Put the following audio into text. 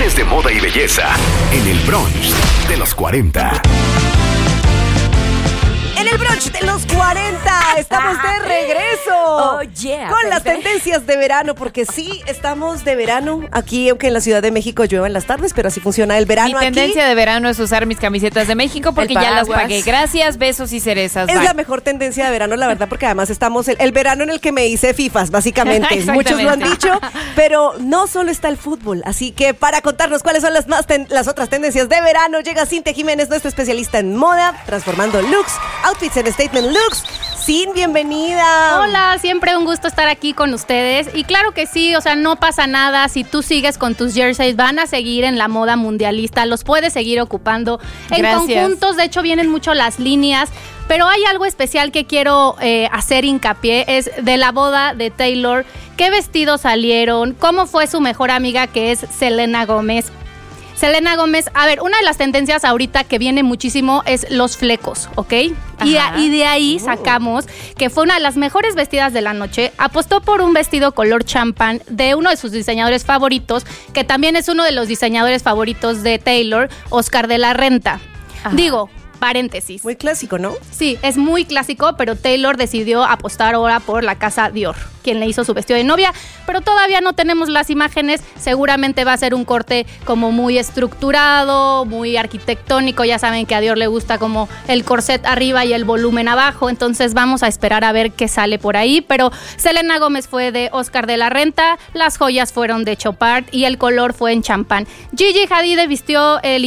Cuestiones de moda y belleza en el brunch de los 40. En el brunch de los 40 estamos de regreso. Oh, yeah, con las tendencias de verano, porque sí, estamos de verano aquí, aunque en la Ciudad de México llueva en las tardes, pero así funciona el verano Mi tendencia aquí. de verano es usar mis camisetas de México porque ya las pagué. Gracias, besos y cerezas. Es Bye. la mejor tendencia de verano, la verdad, porque además estamos el verano en el que me hice fifas, básicamente. Muchos lo han dicho, pero no solo está el fútbol. Así que para contarnos cuáles son las otras tendencias de verano, llega Cintia Jiménez, nuestra especialista en moda, transformando looks, outfits en statement looks. Sin, bienvenida. Hola, siempre un gusto estar aquí con ustedes. Y claro que sí, o sea, no pasa nada. Si tú sigues con tus jerseys, van a seguir en la moda mundialista. Los puedes seguir ocupando en conjuntos. De hecho, vienen mucho las líneas. Pero hay algo especial que quiero hacer hincapié. Es de la boda de Taylor. ¿Qué vestidos salieron? ¿Cómo fue su mejor amiga, que es Selena Gómez? Selena Gómez, a ver, una de las tendencias ahorita que viene muchísimo es los flecos, ¿ok? Y de ahí sacamos que fue una de las mejores vestidas de la noche. Apostó por un vestido color champán de uno de sus diseñadores favoritos, que también es uno de los diseñadores favoritos de Taylor, Oscar de la Renta. Ajá. Digo, paréntesis. Muy clásico, ¿no? Sí, es muy clásico, pero Taylor decidió apostar ahora por la casa Dior, quien le hizo su vestido de novia, pero todavía no tenemos las imágenes. Seguramente va a ser un corte como muy estructurado, muy arquitectónico. Ya saben que a Dior le gusta como el corset arriba y el volumen abajo, entonces vamos a esperar a ver qué sale por ahí. Pero Selena Gómez fue de Oscar de la Renta, las joyas fueron de Chopard y el color fue en champán. Gigi Hadid vistió